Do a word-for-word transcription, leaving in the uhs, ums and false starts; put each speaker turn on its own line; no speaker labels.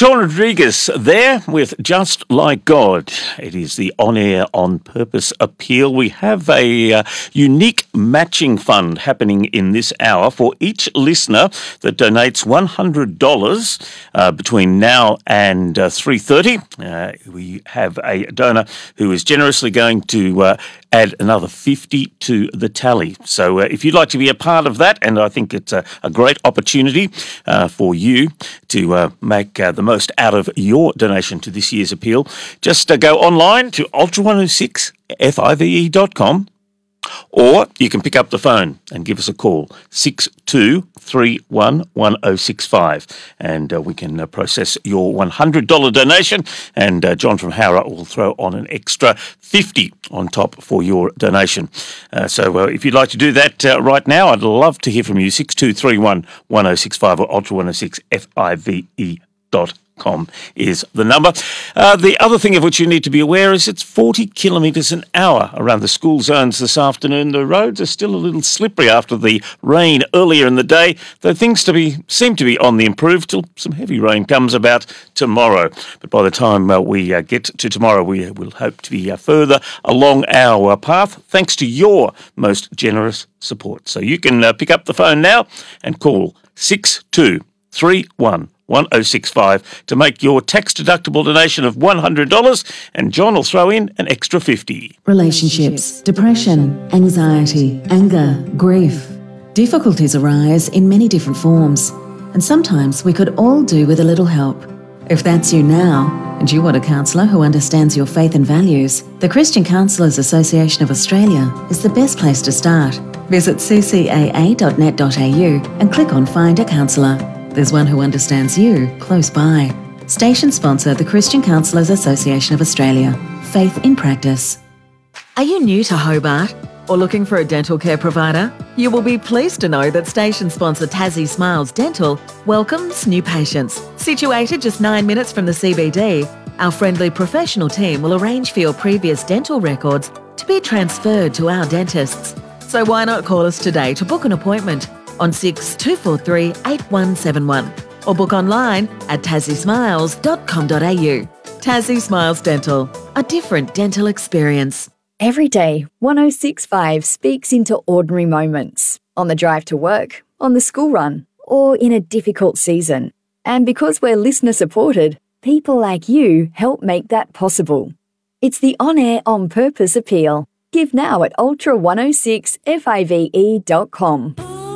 Sean Rodriguez there with Just Like God. It is the On-Air On Purpose appeal. We have a uh, unique matching fund happening in this hour for each listener that donates one hundred dollars uh, between now and uh, three thirty. Uh, we have a donor who is generously going to uh, add another fifty to the tally. So uh, if you'd like to be a part of that, and I think it's a, a great opportunity uh, for you to uh, make uh, the most out of your donation to this year's appeal, just uh, go online to ultra one oh six F I V E dot com, or you can pick up the phone and give us a call, six two three one one oh six five, and uh, we can uh, process your one hundred dollars donation, and uh, John from Howrah will throw on an extra fifty on top for your donation. Uh, so uh, if you'd like to do that uh, right now, I'd love to hear from you, six two three one one oh six five or ultra one oh six F I V E dot com is the number. Uh, the other thing of which you need to be aware is it's forty kilometres an hour around the school zones this afternoon. The roads are still a little slippery after the rain earlier in the day, though things to be seem to be on the improve till some heavy rain comes about tomorrow. But by the time uh, we uh, get to tomorrow, we will hope to be uh, further along our path, thanks to your most generous support. So you can uh, pick up the phone now and call six two three one one oh six five to make your tax-deductible donation of one hundred dollars, and John will throw in an extra fifty.
Relationships, depression, anxiety, anger, grief. Difficulties arise in many different forms, and sometimes we could all do with a little help. If that's you now, and you want a counsellor who understands your faith and values, the Christian Counsellors Association of Australia is the best place to start. Visit c c a a dot net dot a u and click on Find a Counsellor. There's one who understands you close by. Station sponsor, the Christian Counsellors Association of Australia. Faith in practice.
Are you new to Hobart or looking for a dental care provider? You will be pleased to know that station sponsor Tassie Smiles Dental welcomes new patients. Situated just nine minutes from the C B D, our friendly professional team will arrange for your previous dental records to be transferred to our dentists. So why not call us today to book an appointment on six two four three eight one seven one, or book online at tassie smiles dot com dot a u. Tassie Smiles Dental, a different dental experience.
Every day, one oh six point five speaks into ordinary moments, on the drive to work, on the school run, or in a difficult season. And because we're listener supported, people like you help make that possible. It's the On-Air On Purpose appeal. Give now at ultra one oh six F I V E dot com.